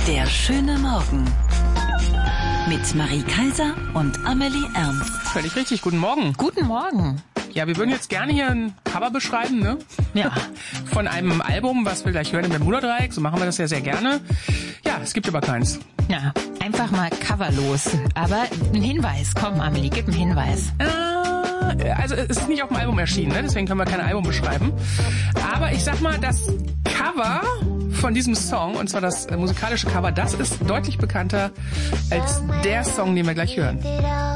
Der schöne Morgen mit Marie Kaiser und Amelie Ernst. Völlig richtig. Guten Morgen. Guten Morgen. Ja, wir würden jetzt gerne hier ein Cover beschreiben, ne? Ja. Von einem Album, was wir gleich hören im Bermuda-Dreieck. So machen wir das ja sehr gerne. Ja, es gibt aber keins. Ja, einfach mal coverlos. Aber ein Hinweis. Komm, Amelie, gib einen Hinweis. Also es ist nicht auf dem Album erschienen, ne? Deswegen können wir kein Album beschreiben. Aber ich sag mal, das Cover von diesem Song, und zwar das musikalische Cover, das ist deutlich bekannter als der Song, den wir gleich hören.